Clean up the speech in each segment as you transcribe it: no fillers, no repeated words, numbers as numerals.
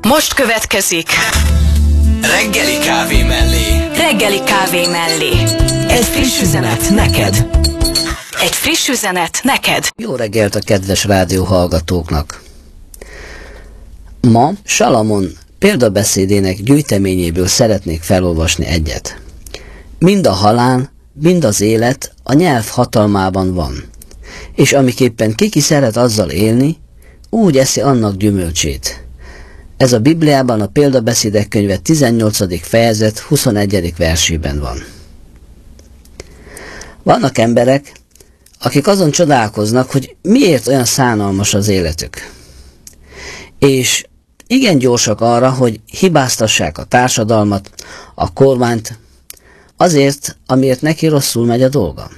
Most következik Reggeli kávé mellé. Reggeli kávé mellé. Egy friss üzenet neked. Egy friss üzenet neked. Jó reggelt a kedves rádióhallgatóknak! Ma Salamon példabeszédének gyűjteményéből szeretnék felolvasni egyet. Mind a halál, mind az élet a nyelv hatalmában van, és amiképpen ki szeret azzal élni, úgy eszi annak gyümölcsét. Ez a Bibliában a Példabeszédek könyve 18. fejezet 21. versében van. Vannak emberek, akik azon csodálkoznak, hogy miért olyan szánalmas az életük. És igen gyorsak arra, hogy hibáztassák a társadalmat, a kormányt, azért, amiért neki rosszul megy a dolga.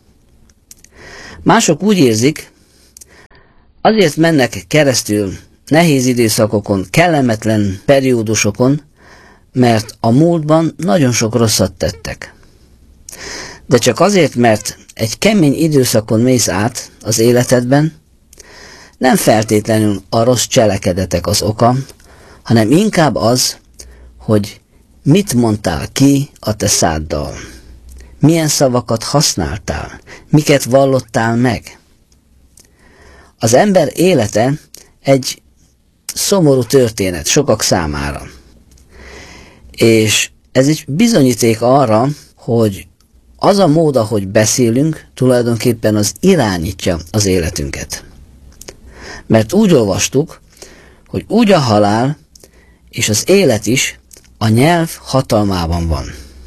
Mások úgy érzik, azért mennek keresztül nehéz időszakokon, kellemetlen periódusokon, mert a múltban nagyon sok rosszat tettek. De csak azért, mert egy kemény időszakon mész át az életedben, nem feltétlenül a rossz cselekedetek az oka, hanem inkább az, hogy mit mondtál ki a te száddal, milyen szavakat használtál, miket vallottál meg. Az ember élete egy szomorú történet sokak számára. És ez egy bizonyíték arra, hogy az a mód, ahogy beszélünk, tulajdonképpen az irányítja az életünket. Mert úgy olvastuk, hogy úgy a halál és az élet is a nyelv hatalmában van.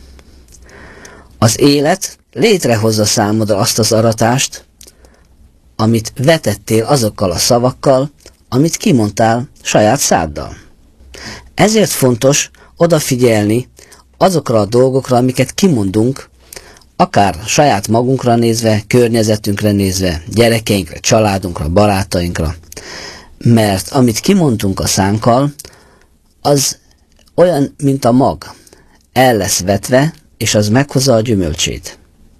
Az élet létrehozza számodra azt az aratást, amit vetettél azokkal a szavakkal, amit kimondtál saját száddal. Ezért fontos odafigyelni azokra a dolgokra, amiket kimondunk, akár saját magunkra nézve, környezetünkre nézve, gyerekeinkre, családunkra, barátainkra. Mert amit kimondunk a szánkkal, az olyan, mint a mag. El lesz vetve, és az meghozza a gyümölcsét.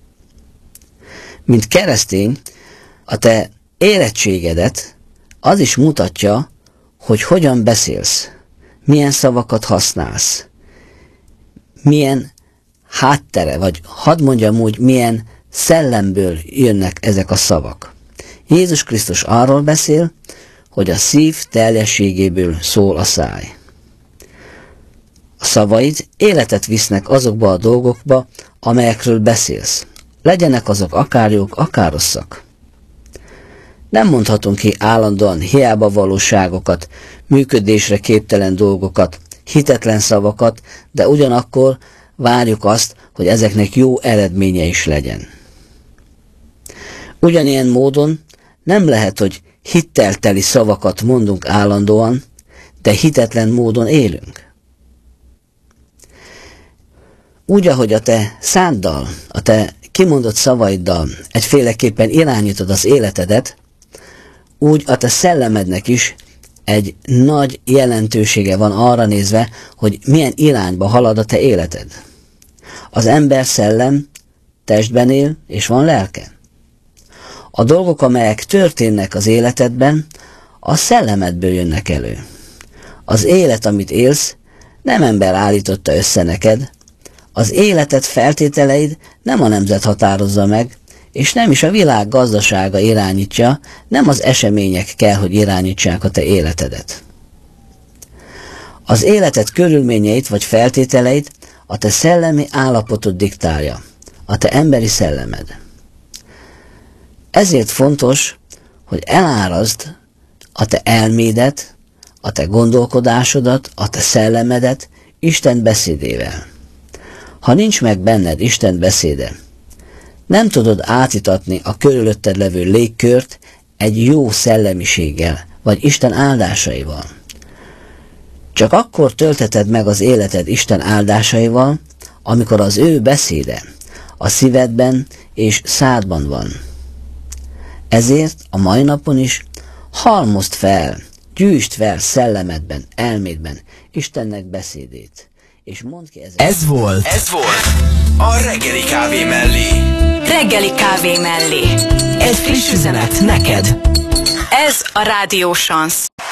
Mint keresztény, a te érettségedet az is mutatja, hogy hogyan beszélsz, milyen szavakat használsz, milyen háttere, vagy hadd mondjam úgy, milyen szellemből jönnek ezek a szavak. Jézus Krisztus arról beszél, hogy a szív teljességéből szól a száj. A szavaid életet visznek azokba a dolgokba, amelyekről beszélsz. Legyenek azok akár jók, akár rosszak. Nem mondhatunk ki állandóan hiába valóságokat, működésre képtelen dolgokat, hitetlen szavakat, de ugyanakkor várjuk azt, hogy ezeknek jó eredménye is legyen. Ugyanilyen módon nem lehet, hogy hittelteli szavakat mondunk állandóan, de hitetlen módon élünk. Úgy, ahogy a te száddal, a te kimondott szavaiddal egyféleképpen irányítod az életedet, úgy a te szellemednek is egy nagy jelentősége van arra nézve, hogy milyen irányba halad a te életed. Az ember szellem testben él, és van lelke. A dolgok, amelyek történnek az életedben, a szellemedből jönnek elő. Az élet, amit élsz, nem ember állította össze neked, az életed feltételeid nem a nemzet határozza meg, és nem is a világ gazdasága irányítja, nem az események kell, hogy irányítsák a te életedet. Az életed körülményeit vagy feltételeit a te szellemi állapotod diktálja, a te emberi szellemed. Ezért fontos, hogy eláraszd a te elmédet, a te gondolkodásodat, a te szellemedet Isten beszédével. Ha nincs meg benned Isten beszéde, nem tudod átitatni a körülötted levő légkört egy jó szellemiséggel, vagy Isten áldásaival. Csak akkor töltheted meg az életed Isten áldásaival, amikor az ő beszéde a szívedben és szádban van. Ezért a mai napon is halmozd fel, gyűjtsd fel szellemedben, elmédben Istennek beszédét. És mondd ki Ez volt a reggeli kávé mellé. Reggeli kávé mellé. Egy friss üzenet neked. Ez a Rádió Chance.